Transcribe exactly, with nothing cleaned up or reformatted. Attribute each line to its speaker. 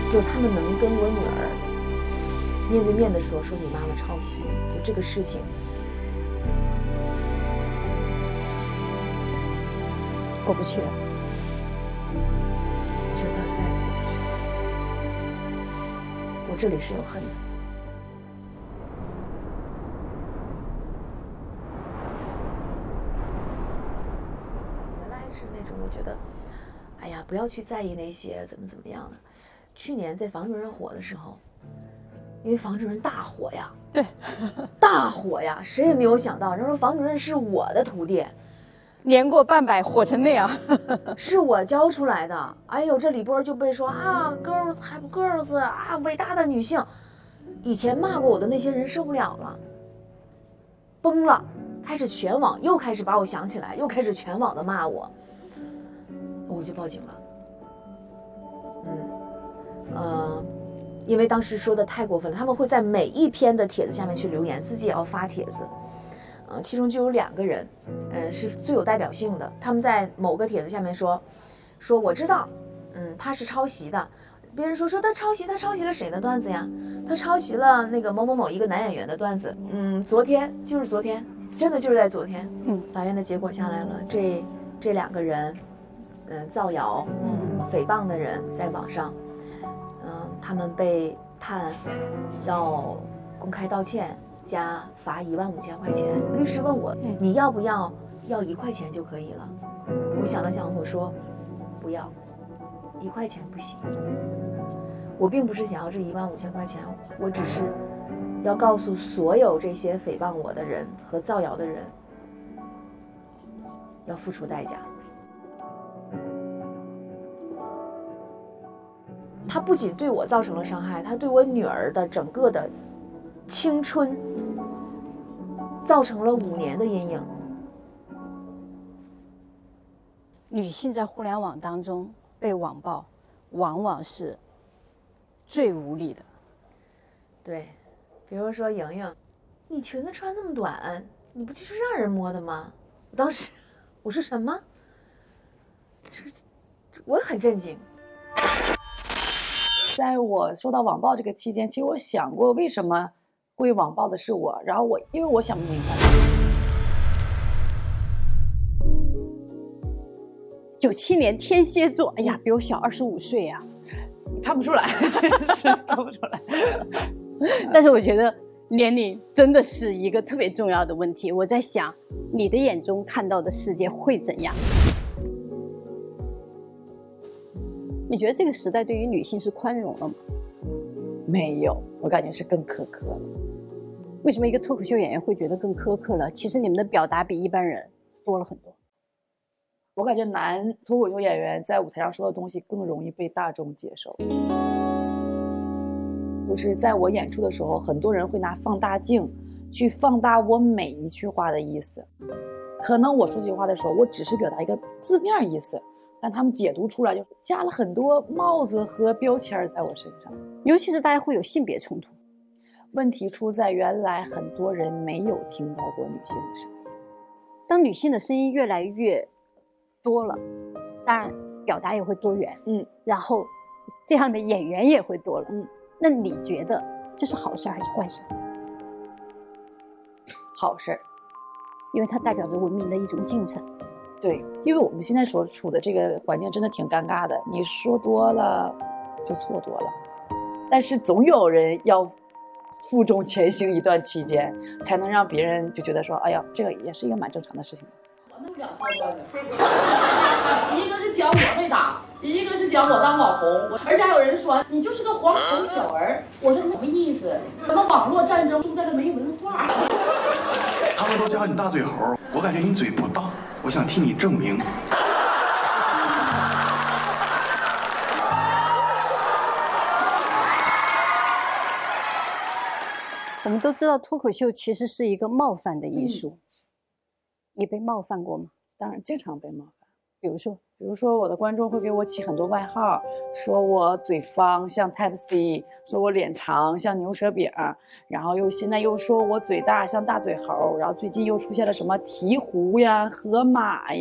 Speaker 1: 就是他们能跟我女儿面对面的说，说你妈妈抄袭，就这个事情
Speaker 2: 过不去了。
Speaker 1: 其实到现在也过不去，我这里是有恨的。原来是那种我觉得，哎呀，不要去在意那些怎么怎么样的。去年在房主任火的时候，因为房主任大火呀，
Speaker 2: 对，
Speaker 1: 大火呀，谁也没有想到，他说房主任是我的徒弟。
Speaker 2: 年过半百火成那样，
Speaker 1: 是我教出来的。哎呦，这里边就被说啊 ，girls have girls 啊，伟大的女性。以前骂过我的那些人受不了了，崩了，开始全网又开始把我想起来，又开始全网的骂我，我就报警了。嗯，呃，因为当时说的太过分了，他们会在每一篇的帖子下面去留言，自己也要发帖子。呃，其中就有两个人，呃，是最有代表性的。他们在某个帖子下面说，说我知道，嗯，他是抄袭的。别人说说他抄袭，他抄袭了谁的段子呀？他抄袭了那个某某某一个男演员的段子。嗯，昨天就是昨天，真的就是在昨天。嗯，法院的结果下来了，这这两个人，嗯、呃，造谣、嗯，诽谤的人在网上，嗯、呃，他们被判要公开道歉。加罚一万五千块钱。律师问我，你要不要？要一块钱就可以了。我想了想，我说不要，一块钱不行。我并不是想要这一万五千块钱，我只是要告诉所有这些诽谤我的人和造谣的人，要付出代价。他不仅对我造成了伤害，他对我女儿的整个的青春造成了五年的阴影。
Speaker 2: 女性在互联网当中被网暴，往往是最无力的。
Speaker 1: 对，比如说莹莹，你裙子穿那么短，你不就是让人摸的吗？我当时我说什么？这我很震惊。
Speaker 3: 在我受到网暴这个期间，其实我想过为什么会网暴的是我，然后我因为我想不明白。
Speaker 2: 九七年天蝎座，哎呀，比我小二十五岁呀，
Speaker 3: 看不出来，真是看不出来。
Speaker 2: 但是我觉得年龄真的是一个特别重要的问题。我在想，你的眼中看到的世界会怎样？你觉得这个时代对于女性是宽容了吗？
Speaker 3: 没有，我感觉是更苛刻了。
Speaker 2: 为什么一个脱口秀演员会觉得更苛刻了？其实你们的表达比一般人多了很多。
Speaker 3: 我感觉男脱口秀演员在舞台上说的东西更容易被大众接受。就是在我演出的时候，很多人会拿放大镜去放大我每一句话的意思。可能我说这句话的时候，我只是表达一个字面意思，但他们解读出来就加了很多帽子和标签在我身上。
Speaker 2: 尤其是大家会有性别冲突。
Speaker 3: 问题出在原来很多人没有听到过女性的声音。
Speaker 2: 当女性的声音越来越多了，当然表达也会多元，嗯，然后这样的演员也会多了，嗯，那你觉得这是好事还是坏事？
Speaker 3: 好事，
Speaker 2: 因为它代表着文明的一种进程。
Speaker 3: 对，因为我们现在所处的这个环境真的挺尴尬的，你说多了就错多了，但是总有人要负重前行一段期间，才能让别人就觉得说，哎呀，这个也是一个蛮正常的事情。
Speaker 4: 我们有两套段子，一个是讲我被打，一个是讲我当网红，而且还有人说你就是个黄头小儿。我说什么意思？咱们网络战争输在了没文化。
Speaker 5: 他们都叫你大嘴猴，我感觉你嘴不大，我想替你证明。
Speaker 2: 我们都知道脱口秀其实是一个冒犯的艺术，嗯，你被冒犯过吗？
Speaker 3: 当然经常被冒犯。
Speaker 2: 比如说
Speaker 3: 比如说我的观众会给我起很多外号，说我嘴方像 Type C， 说我脸长像牛舌饼，然后又现在又说我嘴大像大嘴猴，然后最近又出现了什么鹈鹕呀、河马呀。